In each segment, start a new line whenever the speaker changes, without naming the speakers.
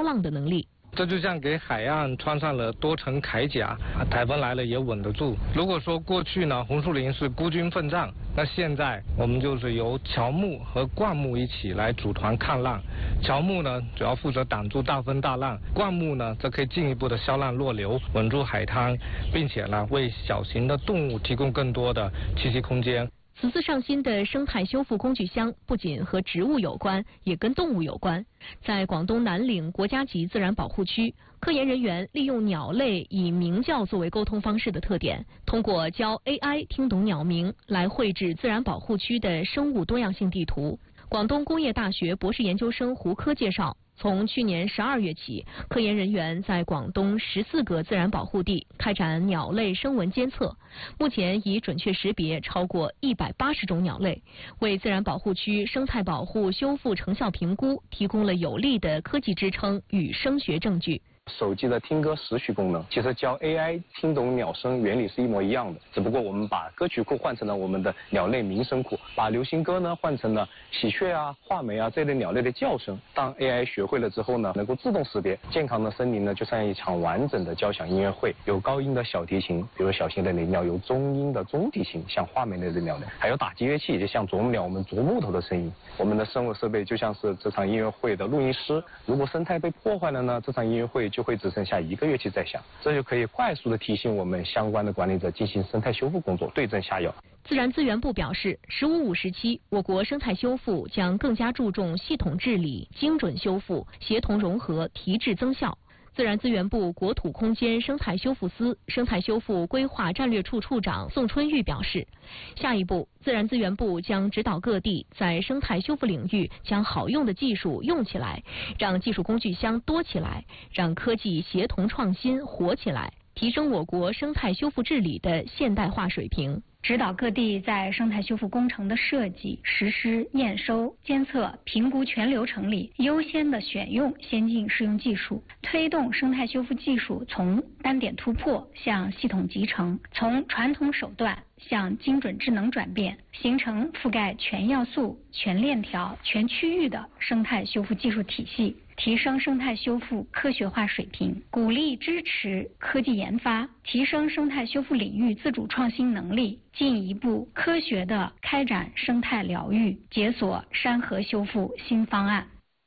消浪的能力。
这就像给海岸穿上了多层铠甲，台风来了也稳得住。如果说过去呢，红树林是孤军奋战，那现在我们就是由乔木和灌木一起来组团抗浪。乔木呢，主要负责挡住大风大浪；灌木呢，则可以进一步的消浪弱流，稳住海滩，并且呢，为小型的动物提供更多的栖息空间。
此次上新的生态修复工具箱不仅和植物有关，也跟动物有关。在广东南岭国家级自然保护区，科研人员利用鸟类以鸣叫作为沟通方式的特点，通过教 AI 听懂鸟鸣来绘制自然保护区的生物多样性地图。广东工业大学博士研究生胡科介绍，从去年12月起，科研人员在广东14个自然保护地开展鸟类声纹监测，目前已准确识别超过180种鸟类，为自然保护区生态保护修复成效评估提供了有力的科技支撑与声学证据。
手机的听歌识曲功能，其实教 AI 听懂鸟声原理是一模一样的，只不过我们把歌曲库换成了我们的鸟类鸣声库，把流行歌呢换成了喜鹊啊、画眉啊这类鸟类的叫声。当 AI 学会了之后呢，能够自动识别健康的森林呢，就像一场完整的交响音乐会，有高音的小提琴，比如小型的林鸟；有中音的中提琴，像画眉类的鸟类；还有打击乐器，就像啄木鸟我们啄木头的声音。我们的生物设备就像是这场音乐会的录音师，如果生态被破坏了呢，这场音乐会就会只剩下一个乐器在响，这就可以快速的提醒我们相关的管理者进行生态修复工作，对症下药。
自然资源部表示，“15+5”时期，我国生态修复将更加注重系统治理、精准修复、协同融合、提质增效。自然资源部国土空间生态修复司生态修复规划战略处处长宋春玉表示，下一步，自然资源部将指导各地在生态修复领域将好用的技术用起来，让技术工具箱多起来，让科技协同创新活起来，提升我国生态修复治理的现代化水平。
指导各地在生态修复工程的设计、实施、验收、监测、评估全流程里优先的选用先进适用技术，推动生态修复技术从单点突破向系统集成，从传统手段向精准智能转变，形成覆盖全要素、全链条、全区域的生态修复技术体系，提升生态修复科学化水平，鼓励支持科技研发，提升生态修复领域自主创新能力，进一步科学地开展生态疗愈，解锁山河修复新方案。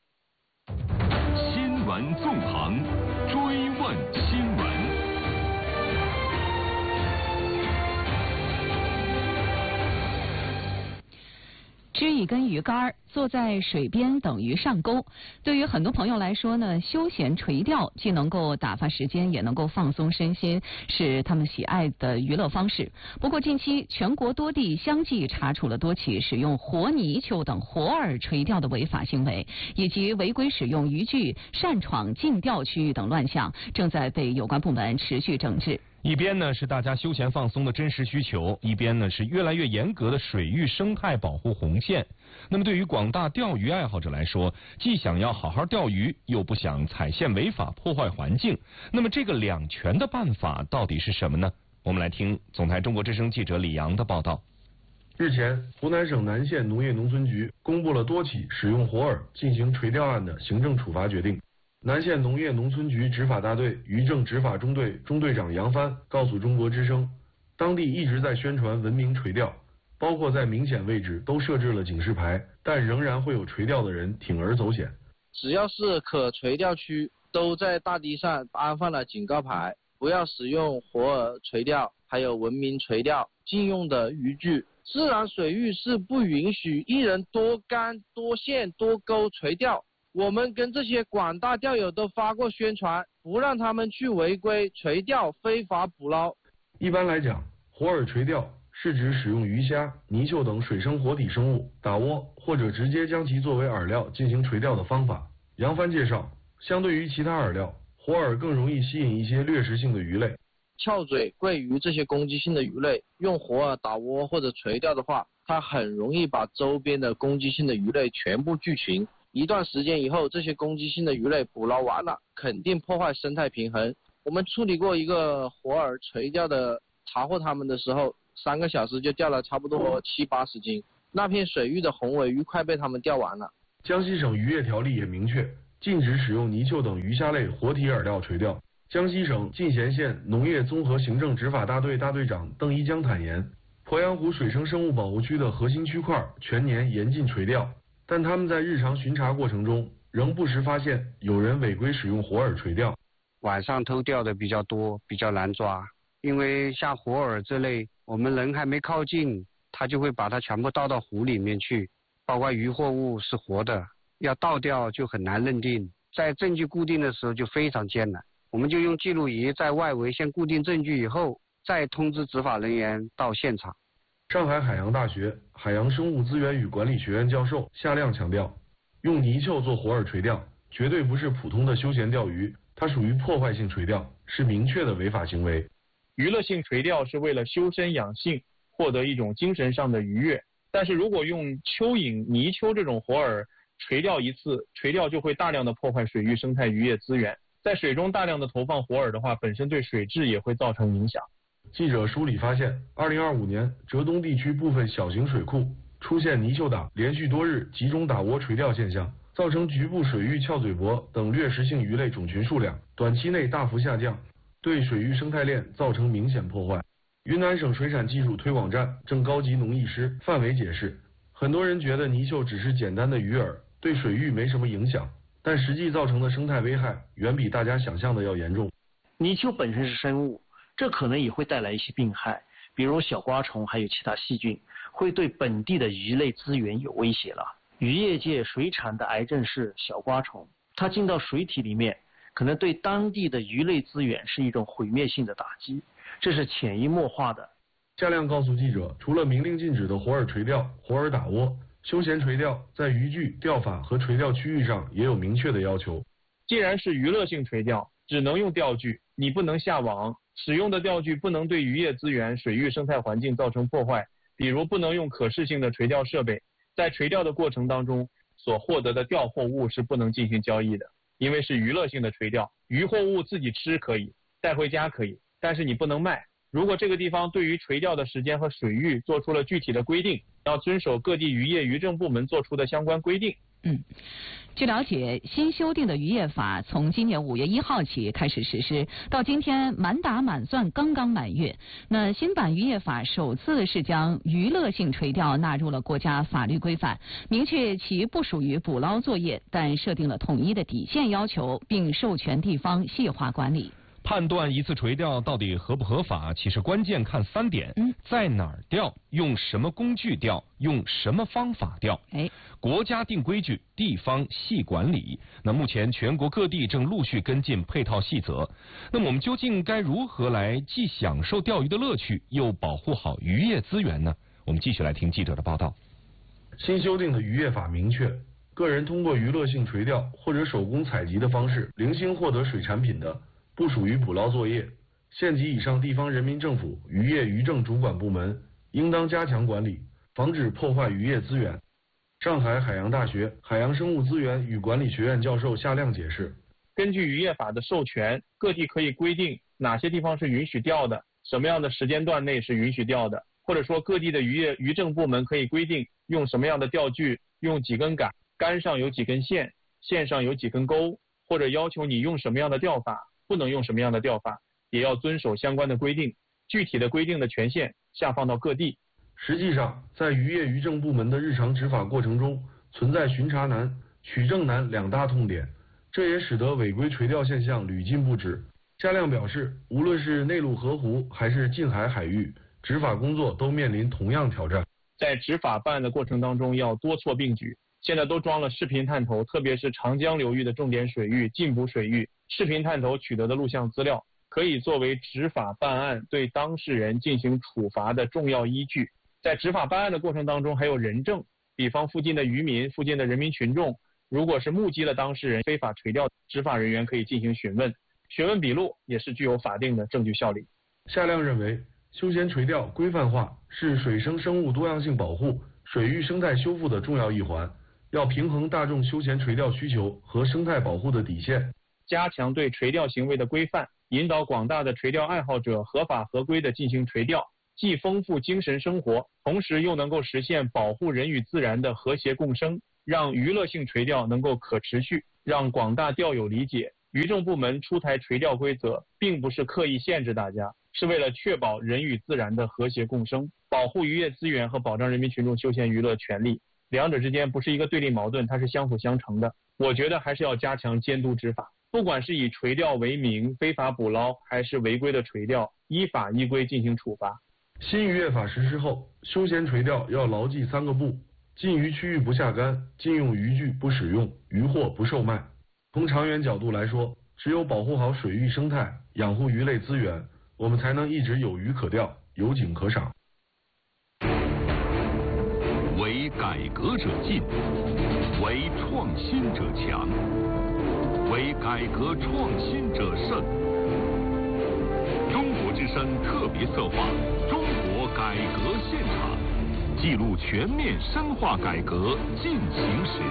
新闻纵横，追问新闻。
支一根鱼竿，坐在水边等于上钩。对于很多朋友来说呢，休闲垂钓既能够打发时间，也能够放松身心，是他们喜爱的娱乐方式。不过近期全国多地相继查处了多起使用活泥鳅等活饵垂钓的违法行为，以及违规使用渔具擅闯禁钓区域等乱象，正在被有关部门持续整治。
一边呢是大家休闲放松的真实需求，一边呢是越来越严格的水域生态保护红线。那么对于广大钓鱼爱好者来说，既想要好好钓鱼，又不想踩线违法破坏环境，那么这个两全的办法到底是什么呢？我们来听总台中国之声记者李阳的报道。
日前，湖南省南县农业农村局公布了多起使用活饵进行垂钓案的行政处罚决定。南县农业农村局执法大队渔政执法中队中队长杨帆告诉中国之声，当地一直在宣传文明垂钓，包括在明显位置都设置了警示牌，但仍然会有垂钓的人铤而走险。
只要是可垂钓区，都在大堤上安放了警告牌，不要使用活饵垂钓，还有文明垂钓禁用的渔具。自然水域是不允许一人多竿、多线、多钩垂钓。我们跟这些广大钓友都发过宣传，不让他们去违规垂钓、非法捕捞。
一般来讲，活饵垂钓是指使用鱼虾、泥鳅等水生活体生物打窝，或者直接将其作为饵料进行垂钓的方法。杨帆介绍，相对于其他饵料，活饵更容易吸引一些掠食性的鱼类。
翘嘴、桂鱼这些攻击性的鱼类，用活饵打窝或者垂钓的话，它很容易把周边的攻击性的鱼类全部聚群。一段时间以后，这些攻击性的鱼类捕捞完了，肯定破坏生态平衡。我们处理过一个活饵垂钓的，查获他们的时候，3个小时就钓了差不多70-80斤，那片水域的红尾鱼快被他们钓完了。
江西省渔业条例也明确， 禁止使用泥鳅等鱼虾类活体饵料垂钓。江西省进贤县农业综合行政执法大队大队长邓一江坦言，鄱阳湖水生生物保护区的核心区块全年严禁垂钓，但他们在日常巡查过程中，仍不时发现有人违规使用活饵垂钓。
晚上偷钓的比较多，比较难抓，因为像活饵这类，我们人还没靠近，他就会把它全部倒到湖里面去，包括渔获物是活的，要倒钓就很难认定，在证据固定的时候就非常艰难。我们就用记录仪在外围先固定证据以后，再通知执法人员到现场。
上海海洋大学海洋生物资源与管理学院教授夏亮强调，用泥鳅做活饵垂钓绝对不是普通的休闲钓鱼，它属于破坏性垂钓，是明确的违法行为。
娱乐性垂钓是为了修身养性，获得一种精神上的愉悦。但是如果用蚯蚓、泥鳅这种活饵垂钓一次，垂钓就会大量的破坏水域生态渔业资源。在水中大量的投放活饵的话，本身对水质也会造成影响。
记者梳理发现，2025年浙东地区部分小型水库出现泥鳅党连续多日集中打窝垂钓现象，造成局部水域翘嘴貘等掠食性鱼类种群数量短期内大幅下降，对水域生态链造成明显破坏。云南省水产技术推广站正高级农艺师范伟解释，很多人觉得泥鳅只是简单的鱼饵，对水域没什么影响，但实际造成的生态危害远比大家想象的要严重。
泥鳅本身是生物，这可能也会带来一些病害，比如小瓜虫还有其他细菌，会对本地的鱼类资源有威胁了。渔业界水产的癌症是小瓜虫，它进到水体里面，可能对当地的鱼类资源是一种毁灭性的打击，这是潜移默化的。
夏亮告诉记者，除了明令禁止的活饵垂钓、活饵打窝，休闲垂钓在渔具、钓法和垂钓区域上也有明确的要求。
既然是娱乐性垂钓，只能用钓具，你不能下网，使用的钓具不能对渔业资源、水域生态环境造成破坏，比如不能用可视性的垂钓设备。在垂钓的过程当中，所获得的钓获物是不能进行交易的，因为是娱乐性的垂钓，渔获物自己吃可以，带回家可以，但是你不能卖。如果这个地方对于垂钓的时间和水域做出了具体的规定，要遵守各地渔业渔政部门做出的相关规定。
据了解，新修订的渔业法从今年5月1号起开始实施，到今天满打满算刚刚满月。那新版渔业法首次是将娱乐性垂钓纳入了国家法律规范，明确其不属于捕捞作业，但设定了统一的底线要求，并授权地方细化管理。
判断一次垂钓到底合不合法，其实关键看3点：在哪儿钓，用什么工具钓，用什么方法钓。国家定规矩，地方细管理。那目前全国各地正陆续跟进配套细则。那么我们究竟该如何来既享受钓鱼的乐趣，又保护好渔业资源呢？我们继续来听记者的报道。
新修订的渔业法明确，个人通过娱乐性垂钓或者手工采集的方式零星获得水产品的，不属于捕捞作业。县级以上地方人民政府渔业渔政主管部门应当加强管理，防止破坏渔业资源。上海海洋大学海洋生物资源与管理学院教授夏亮解释，
根据渔业法的授权，各地可以规定哪些地方是允许钓的，什么样的时间段内是允许钓的，或者说各地的渔业渔政部门可以规定用什么样的钓具，用几根杆，杆上有几根线，线上有几根钩，或者要求你用什么样的钓法，不能用什么样的钓法，也要遵守相关的规定。具体的规定的权限下放到各地。
实际上，在渔业渔政部门的日常执法过程中，存在巡查难、取证难2大痛点，这也使得违规垂钓现象屡禁不止。夏亮表示，无论是内陆河湖还是近海海域，执法工作都面临同样挑战。
在执法办案的过程当中，要多措并举。现在都装了视频探头，特别是长江流域的重点水域、禁捕水域，视频探头取得的录像资料可以作为执法办案对当事人进行处罚的重要依据。在执法办案的过程当中，还有人证，比方附近的渔民、附近的人民群众，如果是目击了当事人非法垂钓，执法人员可以进行询问，询问笔录也是具有法定的证据效力。
夏亮认为，休闲垂钓规范化是水生生物多样性保护、水域生态修复的重要一环，要平衡大众休闲垂钓需求和生态保护的底线，
加强对垂钓行为的规范，引导广大的垂钓爱好者合法合规的进行垂钓，既丰富精神生活，同时又能够实现保护人与自然的和谐共生，让娱乐性垂钓能够可持续， 让广大钓友理解，渔政部门出台垂钓规则，并不是刻意限制大家，是为了确保人与自然的和谐共生，保护渔业资源和保障人民群众休闲娱乐权利，两者之间不是一个对立矛盾，它是相辅相成的。我觉得还是要加强监督执法，不管是以垂钓为名非法捕捞，还是违规的垂钓，依法依规进行处罚。
新渔业法实施后，休闲垂钓要牢记3个不：禁渔区域不下竿，禁用渔具不使用，渔获不售卖。从长远角度来说，只有保护好水域生态，养护鱼类资源，我们才能一直有鱼可钓，有景可赏。
为改革者进，为创新者强，为改革创新者胜。中国之声特别策划《中国改革现场》，记录全面深化改革进行时。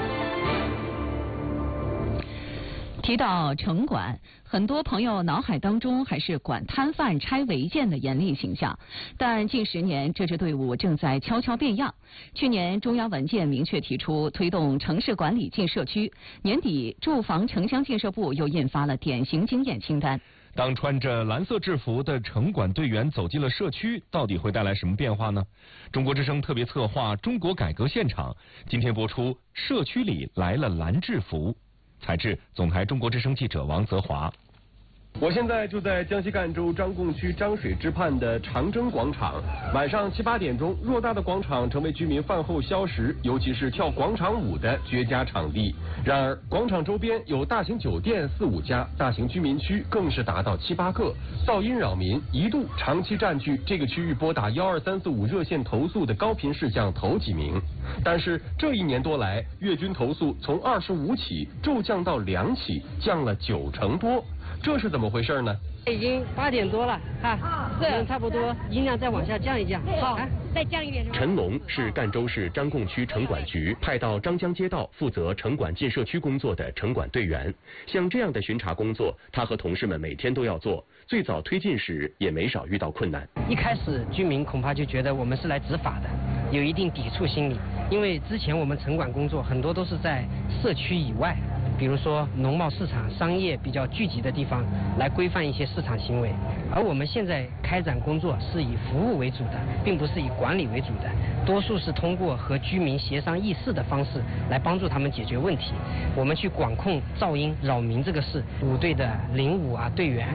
提到城管，很多朋友脑海当中还是管摊贩拆违建的严厉形象，但近10年这支队伍正在悄悄变样。去年中央文件明确提出推动城市管理进社区，年底住房城乡建设部又印发了典型经验清单。
当穿着蓝色制服的城管队员走进了社区，到底会带来什么变化呢？中国之声特别策划《中国改革现场》，今天播出《社区里来了蓝制服》。采制总台中国之声记者王泽华。
我现在就在江西赣州张贡区张水之畔的长征广场。晚上7、8点钟，偌大的广场成为居民饭后消食，尤其是跳广场舞的绝佳场地。然而，广场周边有大型酒店4、5家，大型居民区更是达到7、8个，噪音扰民，一度长期占据这个区域拨打12345热线投诉的高频事项头几名。但是这1年多来，月均投诉从25起骤降到2起，降了90%多。这是怎么回事呢？
已经8点多了，是差不多，音量再往下降一降。好，再降一点。
陈龙是赣州市张贡区城管局派到张江街道负责城管进社区工作的城管队员。像这样的巡查工作，他和同事们每天都要做。最早推进时也没少遇到困难。
一开始居民恐怕就觉得我们是来执法的，有一定抵触心理，因为之前我们城管工作很多都是在社区以外。比如说农贸市场、商业比较聚集的地方，来规范一些市场行为。而我们现在开展工作是以服务为主的，并不是以管理为主的，多数是通过和居民协商议事的方式来帮助他们解决问题。我们去管控噪音扰民这个事，舞队的领舞队员。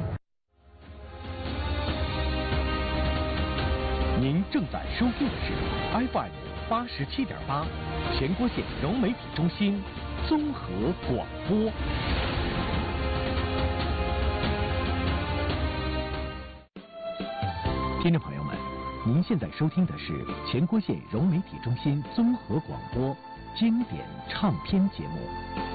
您正在收听的是 FM 87.8全国县融媒体中心综合广播。听众朋友们，您现在收听的是全国县融媒体中心综合广播经典唱片节目。